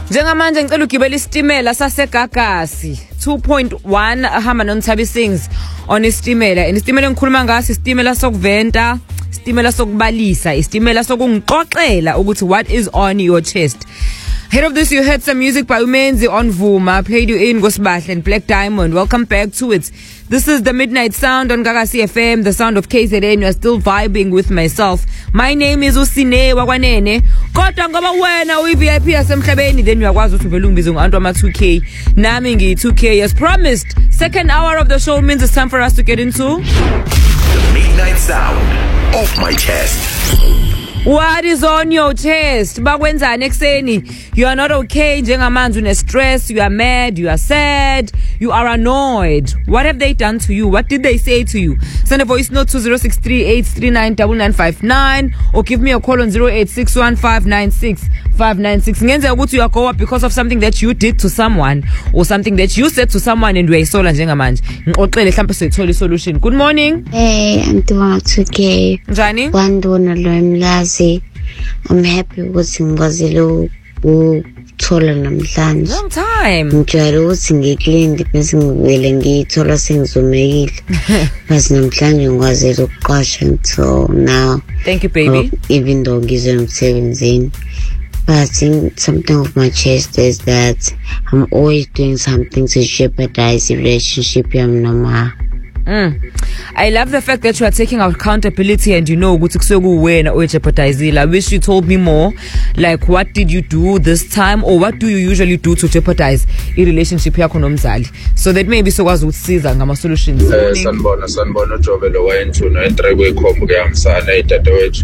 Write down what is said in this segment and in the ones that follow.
Njengamanje ngicela ugibela isitimela saseGagasi 2.1 ahamba noNthabi Sings on isitimela. Isitimela engikhuluma ngaso isitimela sokuventa, isitimela sokubalisa, isitimela sokungixoxela ukuthi what is on your chest. Ahead of this, you heard some music by Umenzi on Vuma, played you in Gosbahle and Black Diamond. Welcome back to it. This is the Midnight Sound on Gagasi FM, the sound of KZN. You are still vibing with myself. My name is Usine Wakwanene. Kodwa ngoba wena uyi-VIP yasemhlabeni, then uyakwazi ukuthi uvele ungibize ngo-antu ama-2K. Nami ngiyi-2K. As promised, second hour of the show means it's time for us to get into the Midnight Sound off my chest. What is on your chest? Bakwenzani ekseni? You are not okay njengamanje une stress, you are mad, you are sad, you are annoyed. What have they done to you? What did they say to you? Send a voice note to 0638399959 or give me a call on 0861596596. Ngenze ukuthi you are go up because of something that you did to someone or something that you said to someone and uyayisola njengamanje. Ngixoxele mhlawumbe sithola isolution. Good morning. Hey, I'm doing 2K. Njani? Wandona lo emlazi. I'm happy ukuthi ngibazile ukuthola namhlanje. Long time. Ngijwayele ukuthi ngiclean bese ngivele ngithola sengizomekile. Bese namhlanje ngikwazile ukuqasha until now. Thank you, baby. Even though ngizomsebenzini. But I think something of my chest is that I'm always doing something to jeopardize the relationship yami noma. I love the fact that you are taking accountability and you know ukuthi kusukuwena ojeopardizile. I wish you told me more, like what did you do this time or what do you usually do to jeopardize a relationship yakho nomzali, so that maybe sokwazi ukusiza ngama solutions. Sanibona Jobelo wayentuna entreko ekhombo kuyamsana idadewethu.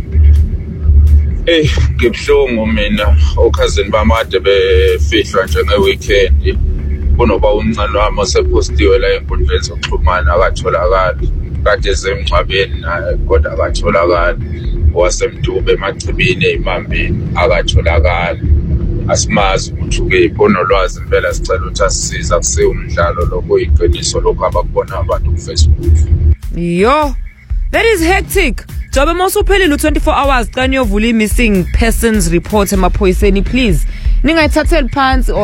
Ngibhlungu mina okhazini bamade befihlwa nje ngeweekend. Kunoba umncane wami osepostiwe la enkundleni zokuxhumana akatholakali, kade zemngcwabeni kodwa akatholakali, wasemdube emachibini ezimambini akatholakali. Asimazi ukuthi ukephi, onolwazi impela sicela ukuthi asisiza kusiwe umdlalo lokho oyiqiniso lokho abakubona abantu ku Facebook. Yo, that is hectic. Jobe mosuphelile 24 hours xa niyovula missing persons report emaphoyiseni, please ningayithatheli phansi.